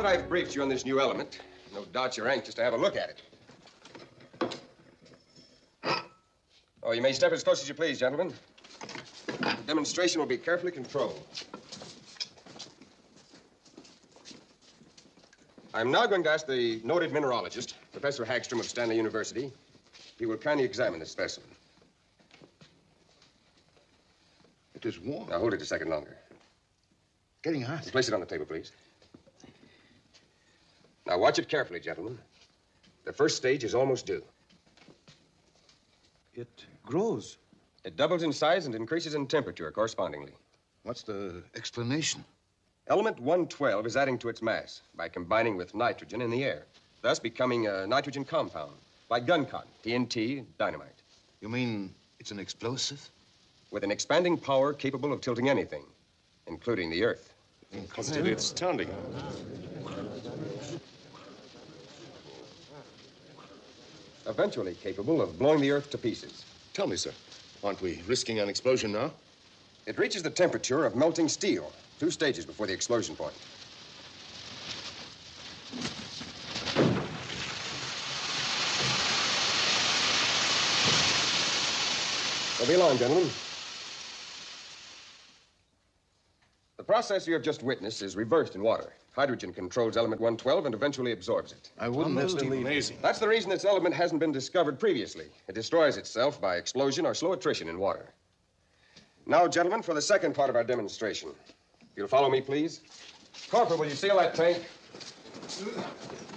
that I've briefed you on this new element, no doubt you're anxious to have a look at it. Oh, you may step as close as you please, gentlemen. The demonstration will be carefully controlled. I'm now going to ask the noted mineralogist, Professor Hagstrom of Stanley University. He will kindly examine this specimen. It is warm. Now, hold it a second longer. Getting hot. Place it on the table, please. Now, watch it carefully, gentlemen. The first stage is almost due. It grows. It doubles in size and increases in temperature correspondingly. What's the explanation? Element 112 is adding to its mass by combining with nitrogen in the air, thus becoming a nitrogen compound, like gun cotton, TNT, dynamite. You mean it's an explosive? With an expanding power capable of tilting anything, including the Earth. It's turning. Eventually capable of blowing the Earth to pieces. Tell me, sir, aren't we risking an explosion now? It reaches the temperature of melting steel, 2 stages before the explosion point. Don't be alarmed, gentlemen. The process you have just witnessed is reversed in water. Hydrogen controls element 112 and eventually absorbs it. I wouldn't have believed. Amazing. That's the reason this element hasn't been discovered previously. It destroys itself by explosion or slow attrition in water. Now, gentlemen, for the second part of our demonstration. If you'll follow me, please. Corporal, will you seal that tank?